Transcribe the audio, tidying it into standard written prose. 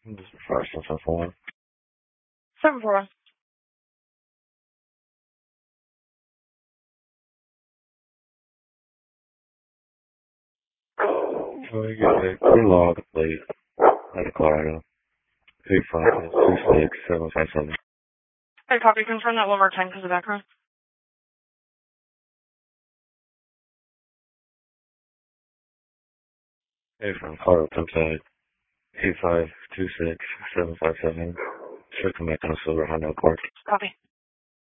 This is first and so forth. 741. So we get a crew log plate out of Colorado. 3526757. Hey, copy. Confirm that one more time because of background. Hey, from Colorado Towside. 2526757. Should come back on a silver Honda Accord. Copy.